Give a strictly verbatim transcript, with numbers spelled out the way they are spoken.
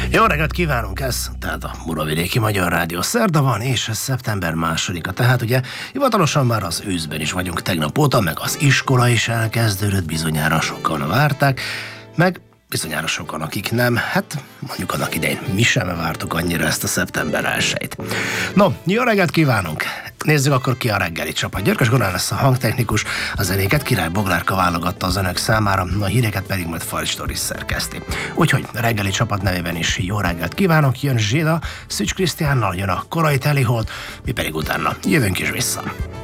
Jó reggelt kívánunk, ez tehát a Muravidéki Magyar Rádió. Szerda van, és ez szeptember másodika, tehát ugye hivatalosan már az őszben is vagyunk tegnap óta, meg az iskola is elkezdődött, bizonyára sokan várták, meg bizonyára sokan, akik nem, hát mondjuk annak idején mi sem vártuk annyira ezt a szeptember elsejét. No, jó reggelt kívánunk! Nézzük akkor ki a reggeli csapat. Györkös Gunnar lesz a hangtechnikus, a zenéket Király Boglárka válogatta az önök számára, a híreket pedig majd Farics Doris szerkeszti. Úgyhogy a reggeli csapat nevében is jó reggelt kívánok, jön Zséda, Szücs Krisztiánnal, jön a korai teliholt, mi pedig utána jövünk is vissza.